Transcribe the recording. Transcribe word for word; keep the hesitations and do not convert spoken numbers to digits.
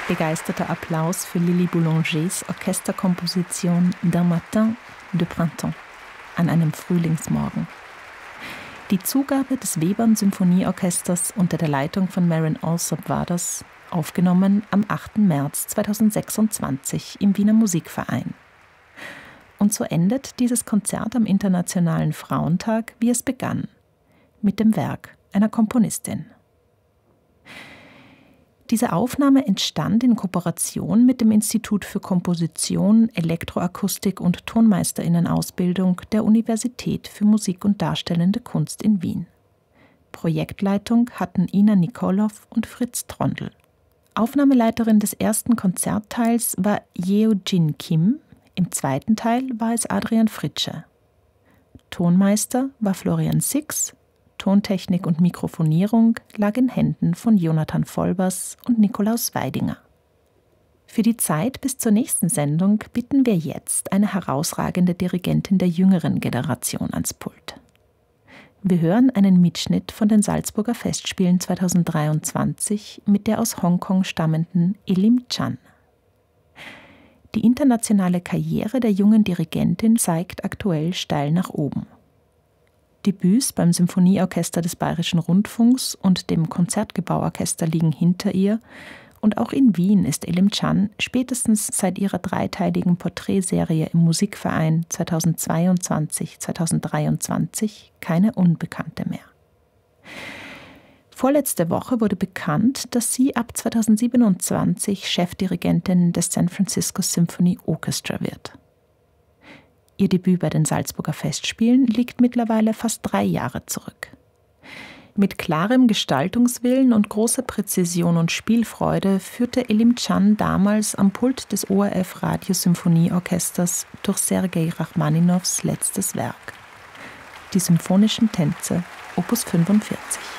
Begeisterter Applaus für Lili Boulangers Orchesterkomposition D'un matin de printemps, an einem Frühlingsmorgen. Die Zugabe des Webern Symphonieorchesters unter der Leitung von Marin Alsop war das, aufgenommen am achten März zweitausendsechsundzwanzig im Wiener Musikverein. Und so endet dieses Konzert am Internationalen Frauentag, wie es begann, mit dem Werk einer Komponistin. Diese Aufnahme entstand in Kooperation mit dem Institut für Komposition, Elektroakustik und Tonmeisterinnenausbildung der Universität für Musik und Darstellende Kunst in Wien. Projektleitung hatten Ina Nikolow und Fritz Trondl. Aufnahmeleiterin des ersten Konzertteils war Yeo-Jin Kim, im zweiten Teil war es Adrian Fritsche. Tonmeister war Florian Six, Tontechnik und Mikrofonierung lag in Händen von Jonathan Volbers und Nikolaus Weidinger. Für die Zeit bis zur nächsten Sendung bitten wir jetzt eine herausragende Dirigentin der jüngeren Generation ans Pult. Wir hören einen Mitschnitt von den Salzburger Festspielen zweitausenddreiundzwanzig mit der aus Hongkong stammenden Elim Chan. Die internationale Karriere der jungen Dirigentin zeigt aktuell steil nach oben. Debüts beim Symphonieorchester des Bayerischen Rundfunks und dem Konzertgebauorchester liegen hinter ihr, und auch in Wien ist Elim Chan spätestens seit ihrer dreiteiligen Porträtserie im Musikverein zweitausendzweiundzwanzig zweitausenddreiundzwanzig keine Unbekannte mehr. Vorletzte Woche wurde bekannt, dass sie ab zweitausendsiebenundzwanzig Chefdirigentin des San Francisco Symphony Orchestra wird. Ihr Debüt bei den Salzburger Festspielen liegt mittlerweile fast drei Jahre zurück. Mit klarem Gestaltungswillen und großer Präzision und Spielfreude führte Elim Chan damals am Pult des O R F Radiosymphonieorchesters durch Sergei Rachmaninows letztes Werk, die Symphonischen Tänze, Opus fünfundvierzig.